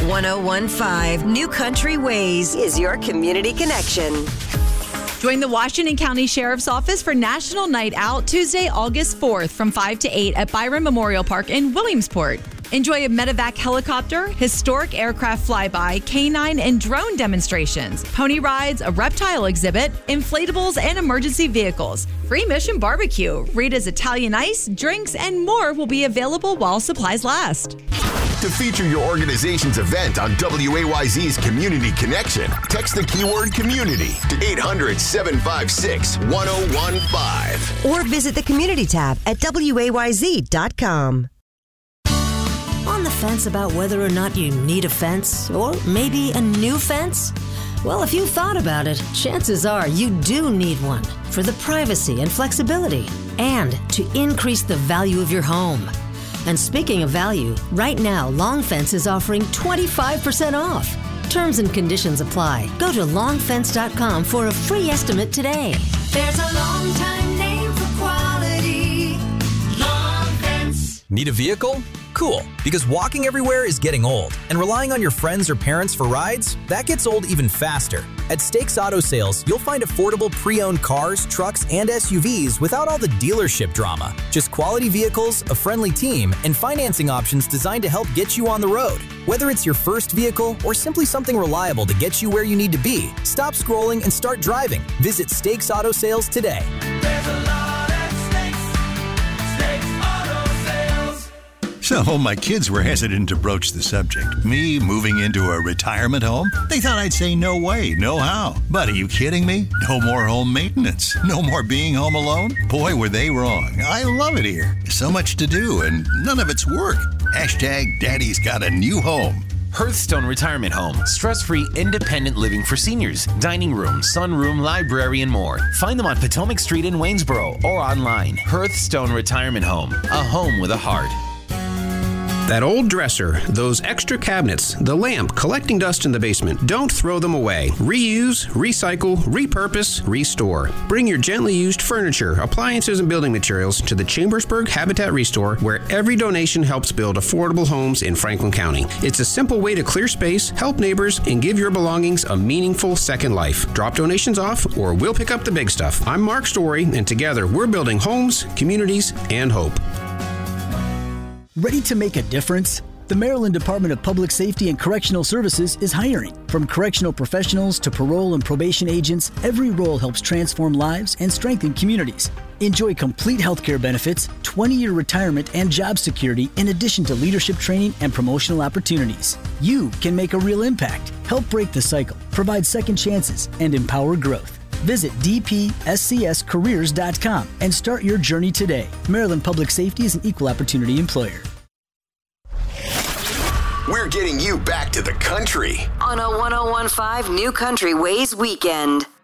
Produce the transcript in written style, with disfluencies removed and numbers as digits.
1015 New Country Ways is your community connection. Join the Washington County Sheriff's Office for National Night Out Tuesday, August 4th from 5 to 8 at Byron Memorial Park in Williamsport. Enjoy a medevac helicopter, historic aircraft flyby, canine and drone demonstrations, pony rides, a reptile exhibit, inflatables, and emergency vehicles. Free Mission Barbecue, Rita's Italian Ice, drinks, and more will be available while supplies last. To feature your organization's event on WAYZ's Community Connection, text the keyword community to 800-756-1015. Or visit the community tab at WAYZ.com. On the fence about whether or not you need a fence, or maybe a new fence? Well, if you thought about it, chances are you do need one for the privacy and flexibility, and to increase the value of your home. And speaking of value, right now, Long Fence is offering 25% off. Terms and conditions apply. Go to longfence.com for a free estimate today. There's a long time name for quality. Long Fence. Need a vehicle? Cool, because walking everywhere is getting old, and relying on your friends or parents for rides, that gets old even faster. At Stakes Auto Sales, you'll find affordable pre-owned cars, trucks, and SUVs without all the dealership drama. Just quality vehicles, a friendly team, and financing options designed to help get you on the road. Whether it's your first vehicle or simply something reliable to get you where you need to be, stop scrolling and start driving. Visit Stakes Auto Sales today. There's a lot at Stakes. Stakes Auto Sales. So my kids were hesitant to broach the subject. Me moving into a retirement home? They thought I'd say no way, no how. But are you kidding me? No more home maintenance. No more being home alone? Boy, were they wrong. I love it here. So much to do and none of it's work. Hashtag Daddy's got a new home. Hearthstone Retirement Home. Stress-free, independent living for seniors. Dining room, sunroom, library, and more. Find them on Potomac Street in Waynesboro or online. Hearthstone Retirement Home. A home with a heart. That old dresser, those extra cabinets, the lamp collecting dust in the basement, don't throw them away. Reuse, recycle, repurpose, restore. Bring your gently used furniture, appliances, and building materials to the Chambersburg Habitat Restore, where every donation helps build affordable homes in Franklin County. It's a simple way to clear space, help neighbors, and give your belongings a meaningful second life. Drop donations off, or we'll pick up the big stuff. I'm Mark Story, and together we're building homes, communities, and hope. Ready to make a difference? The Maryland Department of Public Safety and Correctional Services is hiring. From correctional professionals to parole and probation agents, every role helps transform lives and strengthen communities. Enjoy complete healthcare benefits, 20-year retirement, and job security in addition to leadership training and promotional opportunities. You can make a real impact, help break the cycle, provide second chances, and empower growth. Visit dpscscareers.com and start your journey today. Maryland Public Safety is an equal opportunity employer. We're getting you back to the country On a 1015 New Country Ways weekend.